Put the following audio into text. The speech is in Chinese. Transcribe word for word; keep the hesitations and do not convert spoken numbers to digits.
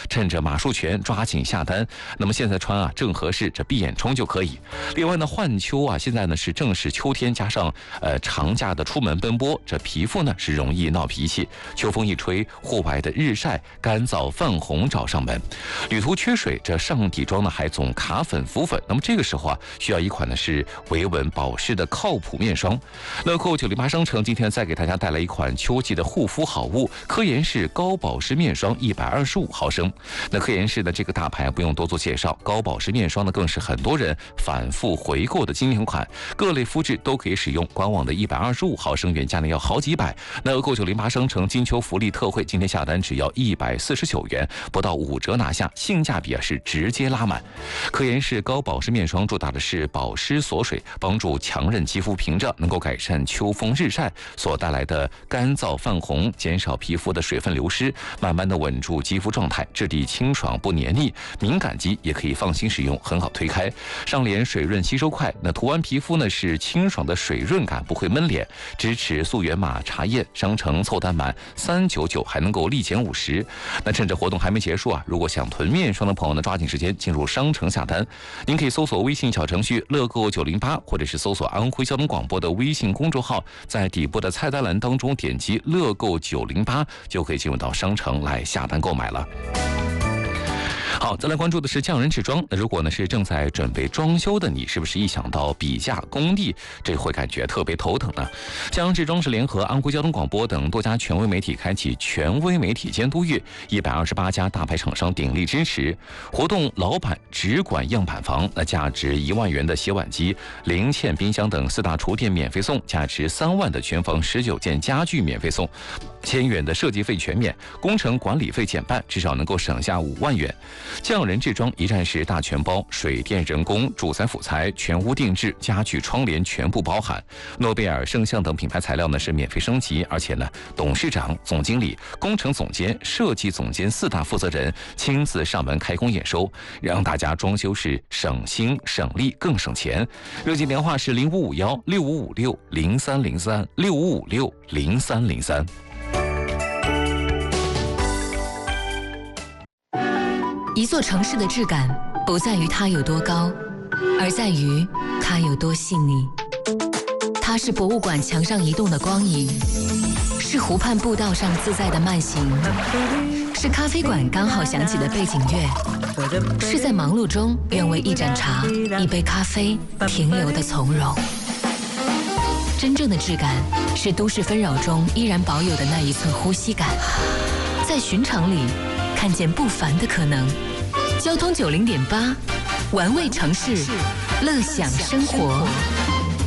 趁着马术权抓紧下单。那么现在穿啊正合适，这闭眼冲就可以。另外呢，换秋啊，现在呢是正是秋天，加上呃长假的出门奔波，这皮肤呢是容易闹脾气。秋风一吹，户外的日晒干燥泛红找上门。旅途缺水，这上底妆呢还总卡粉浮粉。那么这个时候啊，需要一款呢是维稳保湿的靠谱面霜。乐购九零八商城今天再给大家带来一款秋季的护肤好物——科颜氏高保湿面霜一百二十五毫升。那科颜氏的这个大牌不用多做介绍，高保湿面霜呢更是很多人反复回购的经典款，各类肤质都可以使用。官网的一百二十五毫升原价呢要好几百，那乐购九零八商城金秋福利特惠，今天下单只要一百四十九元，不到五折拿下，性价比啊是直接拉满。科颜氏高保湿面霜主打的是保湿锁水，帮助强韧肌肤屏障，能够改善秋风日晒所带来的干燥泛红，减少皮肤的水分流失，慢慢的稳住肌肤状态，质地清爽不黏腻，敏感肌也可以放心使用，很好推开。上脸水润吸收快，那涂完皮肤呢是清爽的水润感，不会闷脸，支持溯源码查验，商城凑单满三九九还能够立减五十。那趁着活动还没结束啊，如果想囤面霜的朋友呢，抓紧时间进入商城下单。您可以搜索微信小程序乐购九零八，或者是搜索安徽交通广播的微信公众号，在底部的菜单栏当中点击乐购九零八，就可以进入到商城来下单购买了。好，再来关注的是匠人制装。那如果呢是正在准备装修的你，是不是一想到笔架工地，这会感觉特别头疼呢？匠人制装是联合安徽交通广播等多家权威媒体开启权威媒体监督月，一百二十八家大牌厂商鼎力支持活动，老板只管样板房，那价值一万元的洗碗机、零嵌冰箱等四大厨电免费送，价值三万的全房十九件家具免费送，千元的设计费全免，工程管理费减半，至少能够省下五万元。匠人制装一站式大全包，水电人工、主材辅材、全屋定制、家具窗帘全部包含。诺贝尔、圣象等品牌材料呢是免费升级，而且呢，董事长、总经理、工程总监、设计总监四大负责人亲自上门开工验收，让大家装修是省心省力更省钱。热线电话是零五五幺六五五六零三零三六五五六零三零三。 一座城市的质感不在于它有多高，而在于它有多细腻。它是博物馆墙上移动的光影，是湖畔步道上自在的慢行，是咖啡馆刚好响起的背景乐，是在忙碌中愿为一盏茶、一杯咖啡停留的从容。真正的质感是都市纷扰中依然保有的那一寸呼吸感，在寻常里看见不凡的可能。交通九零点八，玩味城市，乐享生活。